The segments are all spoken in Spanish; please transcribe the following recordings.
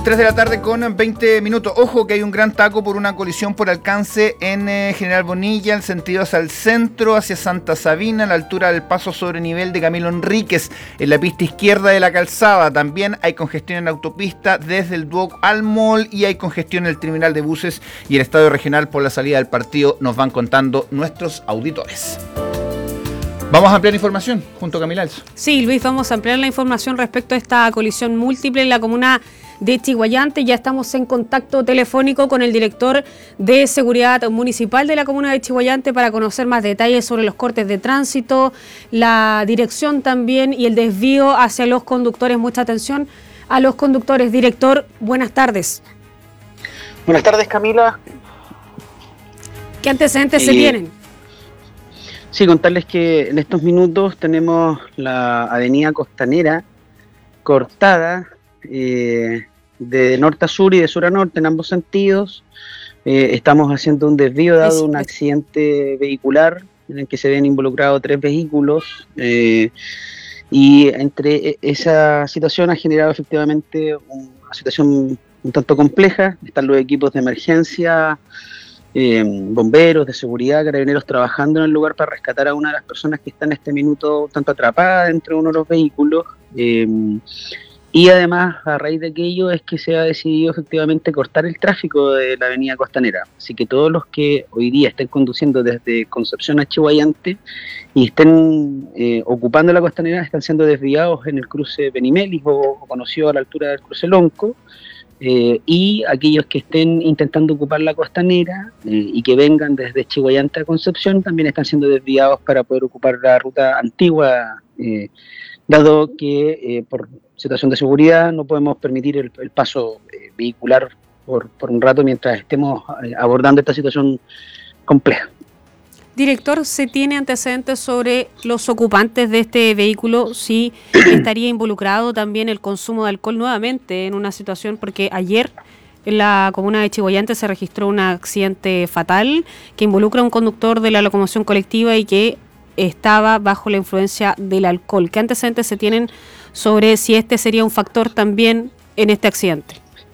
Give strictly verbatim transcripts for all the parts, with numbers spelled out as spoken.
tres de la tarde con veinte minutos. Ojo que hay un gran taco por una colisión por alcance en eh, General Bonilla, en sentido hacia el centro, hacia Santa Sabina, a la altura del paso sobre nivel de Camilo Enríquez, en la pista izquierda de la calzada. También hay congestión en autopista desde el Duoc al Mall y hay congestión en el terminal de buses y el estadio regional por la salida del partido, nos van contando nuestros auditores. Vamos a ampliar información junto a Camila Alzo. Sí, Luis, vamos a ampliar la información respecto a esta colisión múltiple en la comuna de Chiguayante. Ya estamos en contacto telefónico con el director de Seguridad Municipal de la comuna de Chiguayante para conocer más detalles sobre los cortes de tránsito, la dirección también y el desvío hacia los conductores. Mucha atención a los conductores. Director, buenas tardes. Buenas tardes, Camila. ¿Qué antecedentes eh... se tienen? Sí, contarles que en estos minutos tenemos la avenida Costanera cortada eh, de norte a sur y de sur a norte en ambos sentidos. Eh, estamos haciendo un desvío dado un accidente vehicular en el que se ven involucrados tres vehículos eh, y entre esa situación ha generado efectivamente una situación un tanto compleja. Están los equipos de emergencia, Eh, bomberos, de seguridad, carabineros trabajando en el lugar para rescatar a una de las personas que está en este minuto tanto atrapada dentro de uno de los vehículos eh, y además a raíz de aquello es que se ha decidido efectivamente cortar el tráfico de la avenida Costanera, así que todos los que hoy día estén conduciendo desde Concepción a Chiguayante y estén eh, ocupando la Costanera están siendo desviados en el cruce Benimelis o, o conocido a la altura del cruce Lonco. Eh, y aquellos que estén intentando ocupar la Costanera eh, y que vengan desde Chiguayante a Concepción también están siendo desviados para poder ocupar la ruta antigua, eh, dado que eh, por situación de seguridad no podemos permitir el, el paso eh, vehicular por, por un rato mientras estemos eh, abordando esta situación compleja. Director, ¿se tiene antecedentes sobre los ocupantes de este vehículo? Si estaría involucrado también el consumo de alcohol nuevamente en una situación, porque ayer en la comuna de Chiguayante se registró un accidente fatal que involucra a un conductor de la locomoción colectiva y que estaba bajo la influencia del alcohol. ¿Qué antecedentes se tienen sobre si este sería un factor también en este accidente?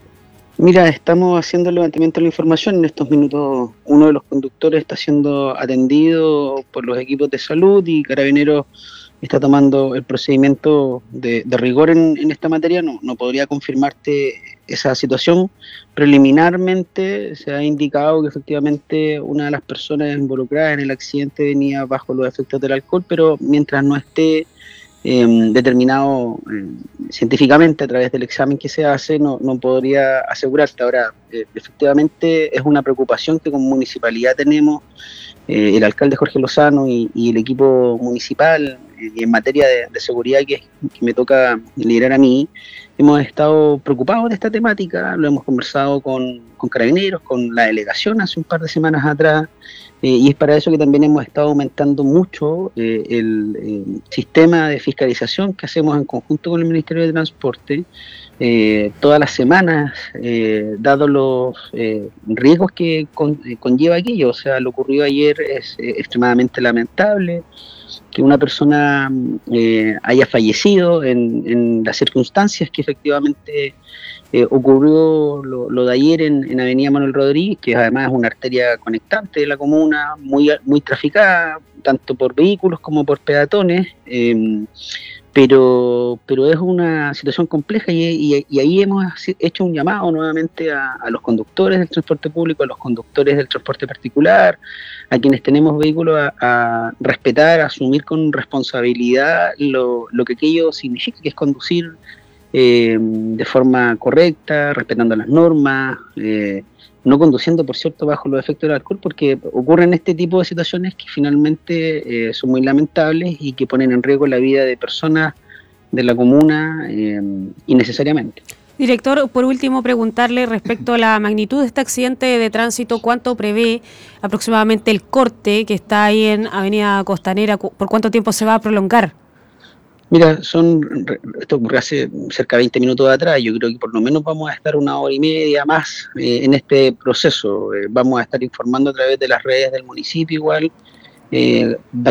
Mira, estamos haciendo el levantamiento de la información. En estos minutos uno de los conductores está siendo atendido por los equipos de salud y Carabineros está tomando el procedimiento de, de rigor en, en esta materia. No, no podría confirmarte esa situación. Preliminarmente se ha indicado que efectivamente una de las personas involucradas en el accidente venía bajo los efectos del alcohol, pero mientras no esté Eh, determinado eh, científicamente a través del examen que se hace, no, no podría asegurarte. Ahora, eh, efectivamente es una preocupación que como municipalidad tenemos, eh, el alcalde Jorge Lozano y, y el equipo municipal, eh, y en materia de, de seguridad que, que me toca liderar a mí, hemos estado preocupados de esta temática, lo hemos conversado con, con Carabineros, con la delegación hace un par de semanas atrás, Eh, y es para eso que también hemos estado aumentando mucho eh, el eh, sistema de fiscalización que hacemos en conjunto con el Ministerio de Transporte, eh, todas las semanas, eh, dado los eh, riesgos que con, eh, conlleva aquello. O sea, lo ocurrido ayer es eh, extremadamente lamentable, que una persona eh, haya fallecido en, en las circunstancias que efectivamente Eh, ocurrió lo, lo de ayer en, en Avenida Manuel Rodríguez, que además es una arteria conectante de la comuna, muy, muy traficada, tanto por vehículos como por peatones, eh, pero, pero es una situación compleja y, y, y ahí hemos hecho un llamado nuevamente a, a los conductores del transporte público, a los conductores del transporte particular, a quienes tenemos vehículos a, a respetar, a asumir con responsabilidad lo, lo que aquello significa, que es conducir Eh, de forma correcta, respetando las normas, eh, no conduciendo, por cierto, bajo los efectos del alcohol, porque ocurren este tipo de situaciones que finalmente eh, son muy lamentables y que ponen en riesgo la vida de personas de la comuna eh, innecesariamente. Director, por último, preguntarle respecto a la magnitud de este accidente de tránsito, ¿cuánto prevé aproximadamente el corte que está ahí en Avenida Costanera? ¿Por cuánto tiempo se va a prolongar? Mira, son esto ocurrió hace cerca de veinte minutos atrás. Yo creo que por lo menos vamos a estar una hora y media más eh, en este proceso. Eh, vamos a estar informando a través de las redes del municipio igual, eh,